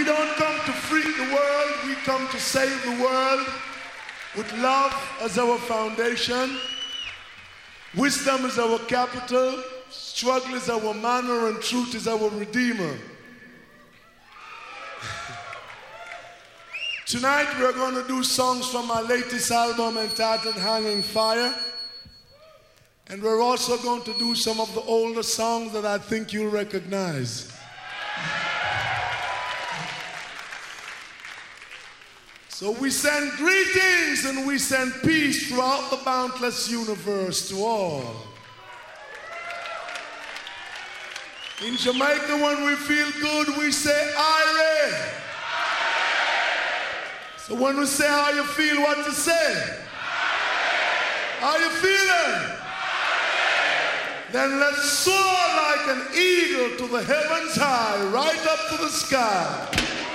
don't come to freak the world, we come to save the world with love as our foundation. Wisdom is our capital, struggle is our manner, and truth is our redeemer. Tonight we're going to do songs from our latest album entitled Hanging Fire. And we're also going to do some of the older songs that I think you'll recognize. So we send greetings and we send peace throughout the boundless universe to all. In Jamaica, when we feel good, we say, Ire. So when we say how you feel, what to say? How you feeling? Then let's soar like an eagle to the heavens high, right up to the sky.